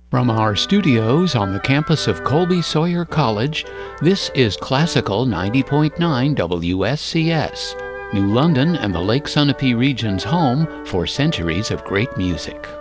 From our studios on the campus of Colby Sawyer College, this is Classical 90.9 WSCS, New London and the Lake Sunapee region's home for centuries of great music.